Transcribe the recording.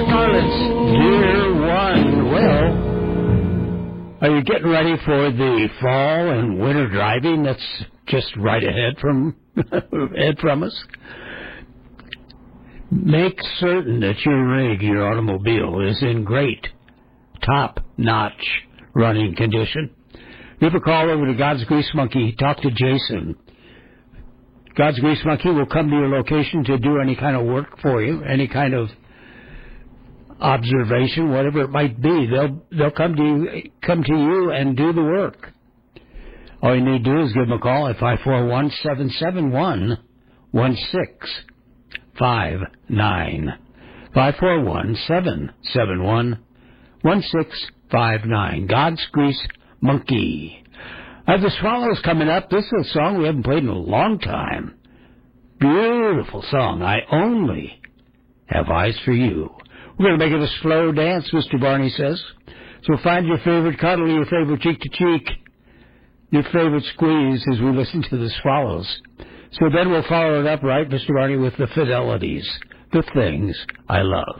Scarlet's Dear One. Well, are you getting ready for the fall and winter driving that's just right ahead from us? Make certain that your rig, your automobile, is in great, top-notch running condition. Give a call over to God's Grease Monkey. Talk to Jason. God's Grease Monkey will come to your location to do any kind of work for you, any kind of observation, whatever it might be. They'll come to you and do the work. All you need to do is give them a call at 541-771-1659. 541-771-1659. God's Grease Monkey. The Swallows coming up. This is a song we haven't played in a long time. Beautiful song. I Only Have Eyes for You. We're going to make it a slow dance, Mr. Barney says. So find your favorite cuddle, your favorite cheek-to-cheek, your favorite squeeze as we listen to the Swallows. So then we'll follow it up, right, Mr. Barney, with the Fidelities, the things I love.